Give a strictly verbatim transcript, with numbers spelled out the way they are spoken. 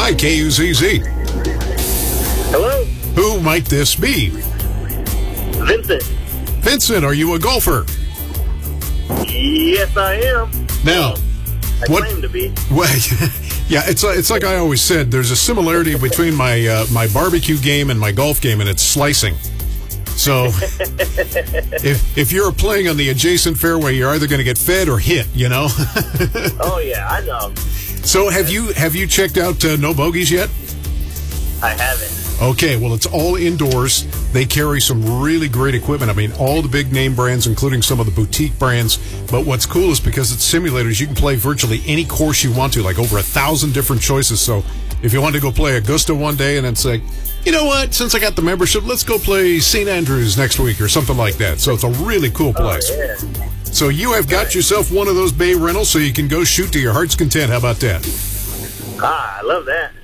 Hi, K U Z Z. Hello? Who might this be? Vincent. Vincent, are you a golfer? Yes, I am. Now, I what? claim to be. Well, yeah, it's it's like I always said. There's a similarity between my uh, my barbecue game and my golf game, and it's slicing. So, if if you're playing on the adjacent fairway, you're either going to get fed or hit. You know. Oh yeah, I know. So, have you have you checked out uh, No Bogeys yet? I haven't. Okay, well, it's all indoors. They carry some really great equipment. I mean, all the big name brands, including some of the boutique brands. But what's cool is because it's simulators, you can play virtually any course you want to, like over a thousand different choices. So if you want to go play Augusta one day and then say, you know what, since I got the membership, let's go play Saint Andrews next week or something like that. So it's a really cool place. Oh, yeah. So you have got yourself one of those bay rentals so you can go shoot to your heart's content. How about that? Ah, I love that.